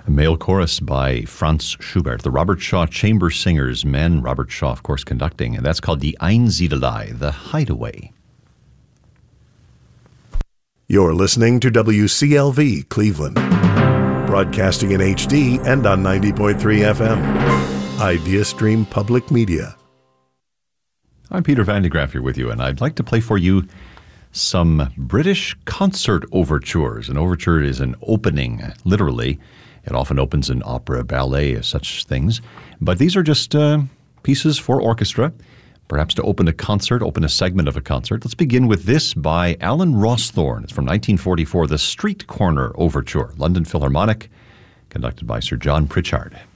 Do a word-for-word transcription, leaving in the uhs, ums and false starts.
A male chorus by Franz Schubert, the Robert Shaw Chamber Singers, men, Robert Shaw, of course, conducting, and that's called Die Einsiedelei, the Hideaway. You're listening to W C L V Cleveland, broadcasting in H D and on ninety point three F M. Idea Stream Public Media. I'm Peter Van de Graaf here with you, and I'd like to play for you some British concert overtures. An overture is an opening, literally. It often opens in opera, ballet, such things. But these are just uh, pieces for orchestra, perhaps to open a concert, open a segment of a concert. Let's begin with this by Alan Rawsthorne. It's from nineteen forty-four, the Street Corner Overture, London Philharmonic, conducted by Sir John Pritchard.